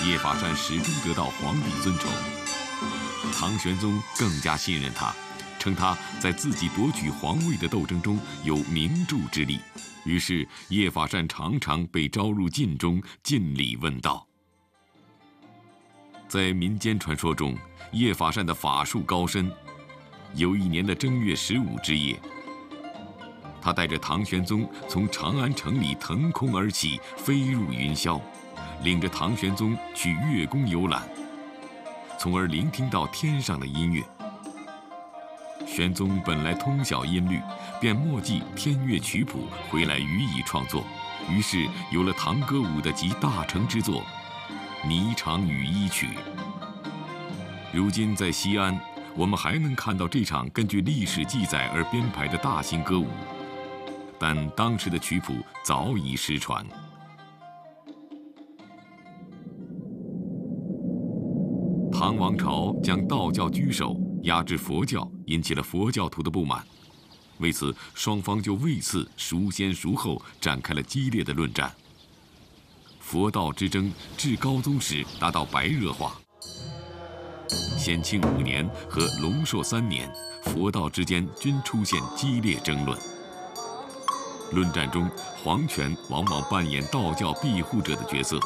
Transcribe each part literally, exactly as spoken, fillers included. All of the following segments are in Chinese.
叶法善始终得到皇帝尊崇。唐玄宗更加信任他，称他在自己夺取皇位的斗争中有明柱之力。于是叶法善常常被招入禁中，尽力问道。在民间传说中，叶法善的法术高深。有一年的正月十五之夜，他带着唐玄宗从长安城里腾空而起，飞入云霄，领着唐玄宗去月宫游览，从而聆听到天上的音乐。玄宗本来通晓音律，便默记天乐曲谱回来予以创作，于是有了唐歌舞的集大成之作《霓裳羽衣曲》。如今在西安，我们还能看到这场根据历史记载而编排的大型歌舞，但当时的曲谱早已失传。唐王朝将道教居首压制佛教，引起了佛教徒的不满。为此，双方就为此孰先孰后展开了激烈的论战。佛道之争至高宗时达到白热化。显庆五年和隆朔三年，佛道之间均出现激烈争论。论战中，皇权往往扮演道教庇护者的角色。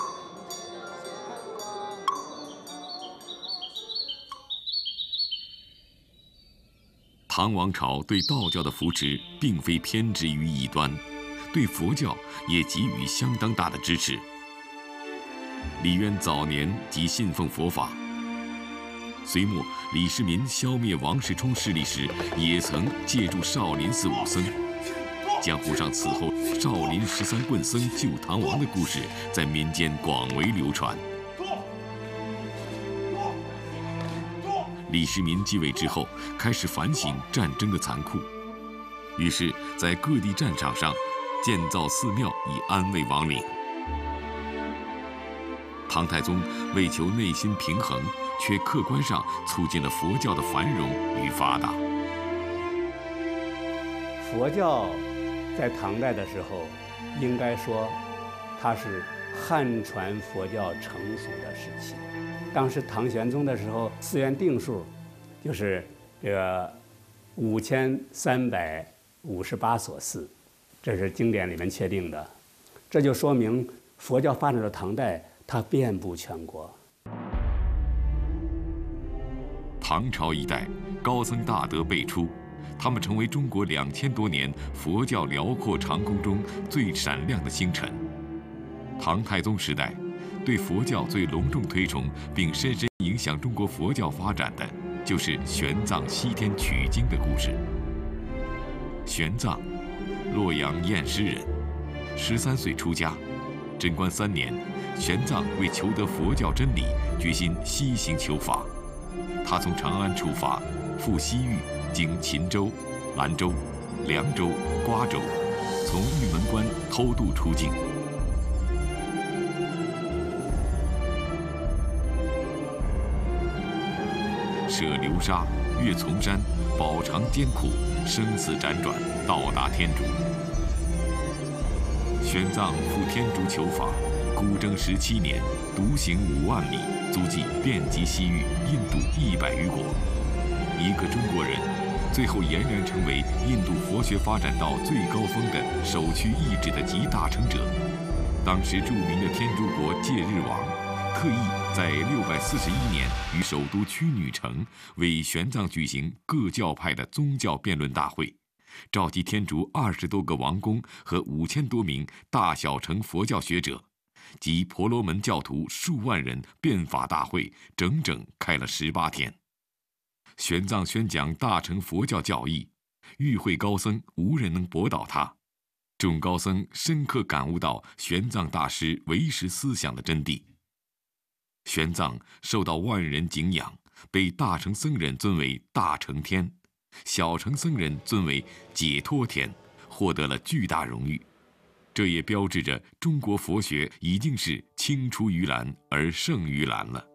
唐王朝对道教的扶持并非偏执于一端，对佛教也给予相当大的支持。李渊早年即信奉佛法，隋末李世民消灭王世充势力时，也曾借助少林寺武僧。江湖上此后少林十三棍僧救唐王的故事在民间广为流传。李世民继位之后，开始反省战争的残酷，于是，在各地战场上建造寺庙以安慰亡灵。唐太宗为求内心平衡，却客观上促进了佛教的繁荣与发达。 佛教在唐代的时候，应该说，它是汉传佛教成熟的时期。当时唐玄宗的时候，寺院定数就是这个五千三百五十八所寺，这是经典里面确定的。这就说明佛教发展到唐代，它遍布全国。 唐朝一代高僧大德辈出，他们成为中国两千多年佛教辽阔长空中最闪亮的星辰。唐太宗时代，对佛教最隆重推崇并深深影响中国佛教发展的，就是玄奘西天取经的故事。玄奘，洛阳偃师人，十三岁出家。贞观三年，玄奘为求得佛教真理，决心西行求法。他从长安出发，赴西域，经秦州、兰州、凉州、瓜州，从玉门关偷渡出境。涉流沙，越丛山，饱尝艰苦，生死辗转，到达天竺。玄奘赴天竺求法，孤征十七年，独行五万里，足迹遍及西域、印度一百余国。一个中国人，最后俨然成为印度佛学发展到最高峰的首屈一指的集大成者。当时著名的天竺国戒日王，特意在六百四十一年于首都曲女城为玄奘举行各教派的宗教辩论大会，召集天竺二十多个王公和五千多名大小乘佛教学者及婆罗门教徒数万人辩法大会，整整开了十八天。玄奘宣讲大乘佛教教义，与会高僧无人能驳倒他。众高僧深刻感悟到玄奘大师唯识思想的真谛。玄奘受到万人敬仰，被大乘僧人尊为大乘天，小乘僧人尊为解脱天，获得了巨大荣誉。这也标志着中国佛学已经是青出于蓝而胜于蓝了。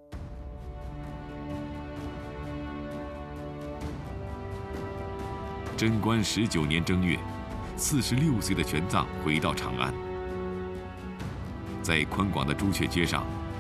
贞观十九年正月，四十六岁的玄奘回到长安，在宽广的朱雀街上，